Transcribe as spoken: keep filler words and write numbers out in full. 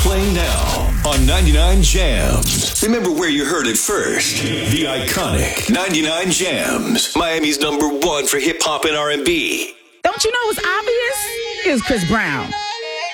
Playing now on ninety-nine Jams. Remember where you heard it first. The iconic ninety-nine Jams. Miami's number one for hip hop and R and B. Don't you know it's obvious? Here's Chris Brown.